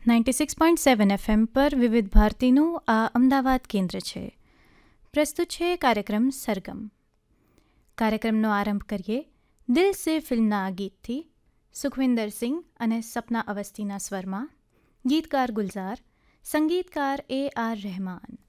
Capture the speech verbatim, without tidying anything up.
Ninety six point seven FM પર વિવિધ ભારતીનું આ અમદાવાદ કેન્દ્ર છે. પ્રસ્તુત છે કાર્યક્રમ સરગમ. કાર્યક્રમનો આરંભ કરીએ દિલ સે ફિલ્મના આ ગીતથી. સુખવિંદર સિંહ અને સપના અવસ્થીના સ્વરમાં. ગીતકાર ગુલઝાર, સંગીતકાર એ આર રહેમાન.